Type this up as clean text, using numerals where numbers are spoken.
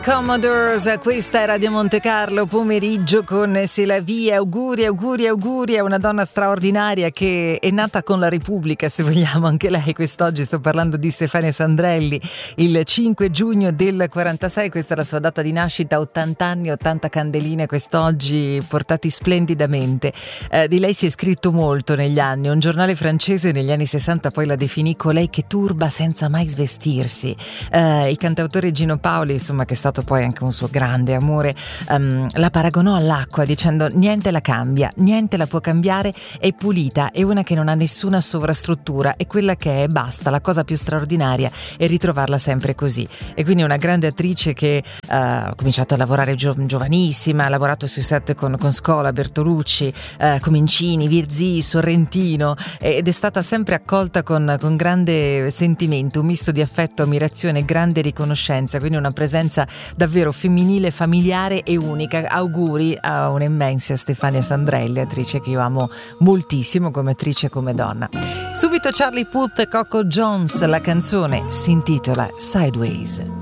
Commodores, questa è Radio Monte Carlo, pomeriggio con C'est la vie. Auguri a una donna straordinaria che è nata con la Repubblica, se vogliamo, anche lei. Quest'oggi sto parlando di Stefania Sandrelli, il 5 giugno del 46, questa è la sua data di nascita, 80 anni, 80 candeline quest'oggi, portati splendidamente. Di lei si è scritto molto negli anni, un giornale francese negli anni 60 poi la definì colei che turba senza mai svestirsi. Il cantautore Gino Paoli, insomma, che è stato poi anche un suo grande amore, la paragonò all'acqua dicendo: niente la cambia, niente la può cambiare, è pulita, è una che non ha nessuna sovrastruttura, è quella che è, basta, la cosa più straordinaria è ritrovarla sempre così. E quindi una grande attrice che ha cominciato a lavorare giovanissima, ha lavorato sui set con Scola, Bertolucci, Comincini, Virzì, Sorrentino, ed è stata sempre accolta con grande sentimento, un misto di affetto, ammirazione e grande riconoscenza, quindi una presenza davvero femminile, familiare e unica. Auguri a un'immensa Stefania Sandrelli, attrice che io amo moltissimo come attrice e come donna. Subito Charlie Puth e Coco Jones, la canzone si intitola Sideways.